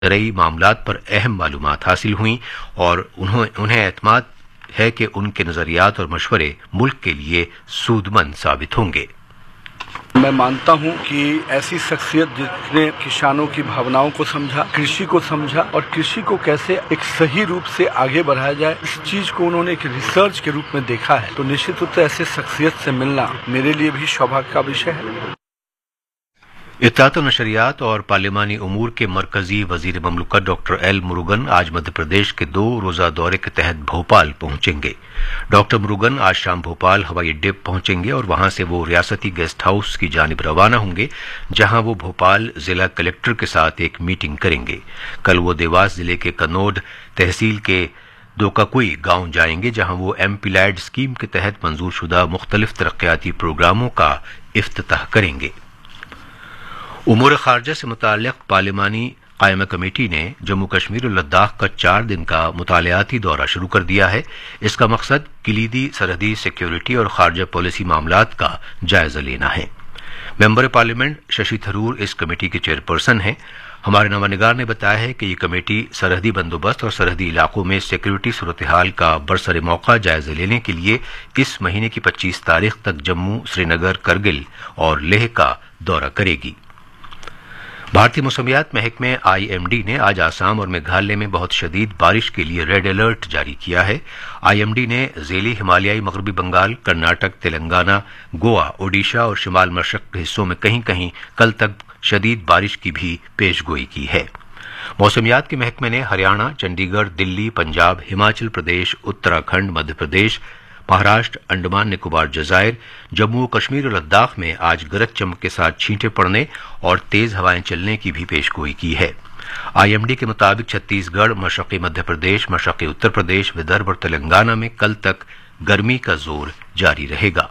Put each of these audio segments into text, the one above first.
ज़रई मामलात पर अहम मालूमात हासिल हुई और उन्हें एतमाद है कि उनके नज़रियात और मशवरे मुल्क के लिए सूदमंद साबित होंगे। मैं मानता हूं कि ऐसी शख्सियत जिसने किसानों की भावनाओं को समझा, कृषि को समझा और कृषि को कैसे एक सही रूप से आगे बढ़ाया जाए, इस चीज को उन्होंने एक रिसर्च के रूप में देखा है, तो निश्चित रूप से ऐसे शख्सियत से मिलना मेरे लिए भी सौभाग्य का विषय है। इत्तलात व नशरियात और पार्लिमानी उमूर के मरकजी वजीर ममलकत डॉक्टर एल मुरुगन आज मध्य प्रदेश के 2 रोज़ा दौरे के तहत भोपाल पहुंचेंगे। डॉक्टर मुरुगन आज शाम भोपाल हवाई अड्डे पहुंचेंगे और वहां से वो रियासती गेस्ट हाउस की जानिब रवाना होंगे, जहां वो भोपाल जिला कलेक्टर के साथ एक मीटिंग करेंगे। कल वो देवास जिले के कनौड तहसील के दोकाकुई गांव जाएंगे, जहां वो एमपीलैड स्कीम के तहत मंजूर शुदा मुख्तलिफ तरक्याती प्रोग्रामों का इफ्तिताह करेंगे। उमूर खारजा से मुताल्लिक़ पार्लिमानी कायमा कमेटी ने जम्मू कश्मीर और लद्दाख का 4 दिन का मुतालियाती दौरा शुरू कर दिया है। इसका मकसद कलीदी सरहदी सिक्योरिटी और खारजा पॉलिसी मामलात का जायजा लेना है। मेंबर पार्लियामेंट शशि थरूर इस कमेटी के चेयरपर्सन हैं। हमारे नवानिगार ने बताया है कि ये कमेटी सरहदी बंदोबस्त और सरहदी इलाकों में सिक्योरिटी सूरत हाल का बरसरे मौका जायजा लेने के लिए इस महीने की 25 तारीख तक जम्मू, श्रीनगर, करगिल और लेह का दौरा करेगी। भारतीय मौसमियात महकमे IMD ने आज आसाम और मेघालय में बहुत शदीद बारिश के लिए रेड अलर्ट जारी किया है। IMD ने ज़ेली हिमालयाई मगरबी बंगाल, कर्नाटक, तेलंगाना, गोवा, ओडिशा और शिमाल मशरक के हिस्सों में कहीं कहीं कल तक शदीद बारिश की भी पेशगोई की है। मौसमियात के महकमे ने हरियाणा, चंडीगढ़, दिल्ली, पंजाब, हिमाचल प्रदेश, उत्तराखंड, मध्य प्रदेश, महाराष्ट्र, अंडमान निकोबार जजायर, जम्मू कश्मीर और लद्दाख में आज गरज चमक के साथ छींटे पड़ने और तेज हवाएं चलने की भी पेशगोई की है। IMD के मुताबिक छत्तीसगढ़, मशरक़ी मध्य प्रदेश, मशरक़ी उत्तर प्रदेश, विदर्भ और तेलंगाना में कल तक गर्मी का जोर जारी रहेगा।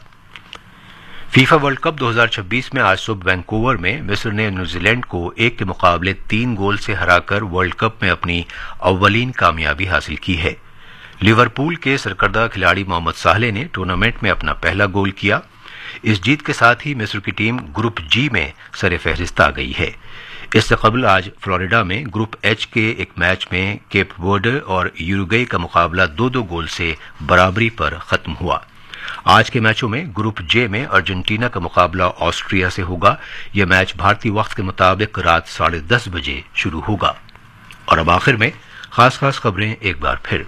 फीफा वर्ल्ड कप 2026 में आज सुबह वैंकूवर में मिस्र ने न्यूजीलैंड को 1 के मुकाबले 3 गोल से हराकर वर्ल्ड कप में अपनी अव्वलीन कामयाबी हासिल की है। लिवरपूल के सरकर्दा खिलाड़ी मोहम्मद साले ने टूर्नामेंट में अपना पहला गोल किया। इस जीत के साथ ही मिस्र की टीम ग्रुप G में सरे-फहरिस्त आ गई है। इससे कबल आज फ्लोरिडा में ग्रुप H के एक मैच में केप वर्डे और यूरुग्वे का मुकाबला 2-2 गोल से बराबरी पर खत्म हुआ। आज के मैचों में ग्रुप J में अर्जेंटीना का मुकाबला ऑस्ट्रिया से होगा। यह मैच भारतीय वक्त के मुताबिक रात 10:30 बजे शुरू होगा। और अब आखिर में खास खबरें एक बार फिर।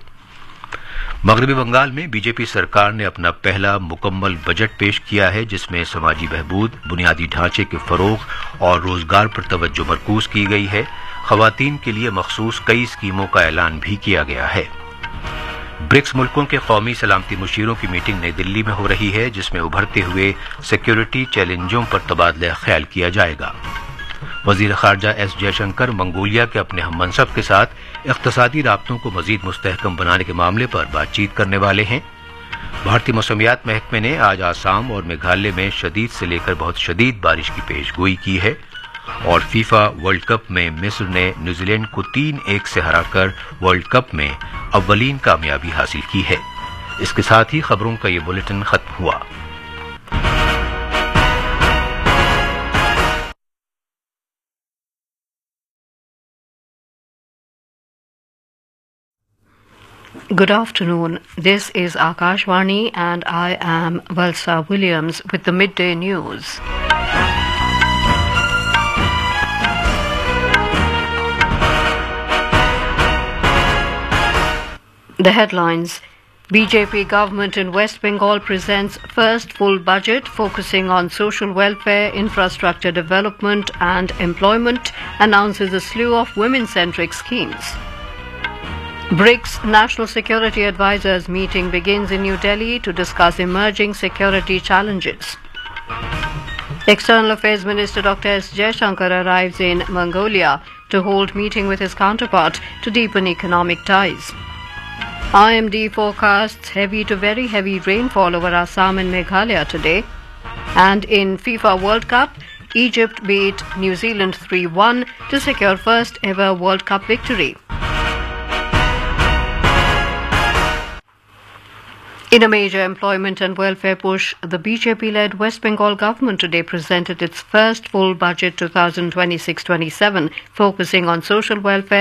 मगरबी बंगाल में बीजेपी सरकार ने अपना पहला मुकम्मल बजट पेश किया है, जिसमें समाजी बहबूद, बुनियादी ढांचे के फरोग और रोजगार पर तवज्जो मरकूज की गई है। खवातीन के लिए मखसूस कई स्कीमों का ऐलान भी किया गया है। ब्रिक्स मुल्कों के कौमी सलामती मुशीरों की मीटिंग नई दिल्ली में हो रही है, जिसमें उभरते हुए सिक्योरिटी चैलेंजों पर तबादला ख्याल किया जाएगा। वजीर खारजा S जयशंकर मंगोलिया के अपने हम मनसब के साथ इख्तिसादी राब्तों को मजीद मुस्तहकम बनाने के मामले पर बातचीत करने वाले हैं। भारतीय मौसमियात महकमे ने आज आसाम और मेघालय में शदीद से लेकर बहुत शदीद बारिश की पेशगोई की है। और फीफा वर्ल्ड कप में मिस्र ने न्यूजीलैंड को 3-1 से हराकर वर्ल्ड कप में अव्वलीन कामयाबी हासिल की है। इसके साथ ही खबरों का ये बुलेटिन खत्म हुआ। Good afternoon. This is Akashvani and I am Valsa Williams with the midday news. The headlines. BJP government in West Bengal presents first full budget focusing on social welfare, infrastructure development and employment, announces a slew of women-centric schemes. BRICS National Security Advisors meeting begins in New Delhi to discuss emerging security challenges. External Affairs Minister Dr. S. Jayashankar arrives in Mongolia to hold meeting with his counterpart to deepen economic ties. IMD forecasts heavy to very heavy rainfall over Assam and Meghalaya today. And in FIFA World Cup, Egypt beat New Zealand 3-1 to secure first ever World Cup victory. In a major employment and welfare push, the BJP-led West Bengal government today presented its first full budget 2026-27, focusing on social welfare